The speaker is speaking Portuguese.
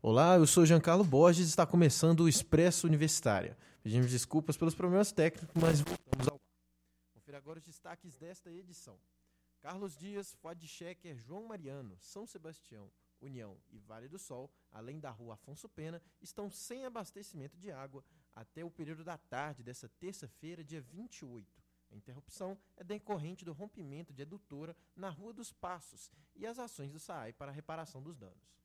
Olá, eu sou Giancarlo Borges e está começando o Expresso Universitária. Pedimos desculpas pelos problemas técnicos, mas voltamos ao ar. Confira agora os destaques desta edição. Carlos Dias, Fuad Checker, João Mariano, São Sebastião, União e Vale do Sol, além da rua Afonso Pena, estão sem abastecimento de água até o período da tarde desta terça-feira, dia 28. A interrupção é decorrente do rompimento de adutora na Rua dos Passos e as ações do SAAI para a reparação dos danos.